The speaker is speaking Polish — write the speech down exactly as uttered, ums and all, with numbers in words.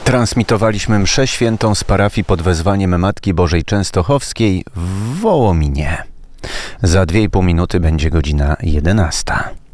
Transmitowaliśmy mszę świętą z parafii pod wezwaniem Matki Bożej Częstochowskiej w Wołominie. Za dwie i pół minuty będzie godzina jedenasta.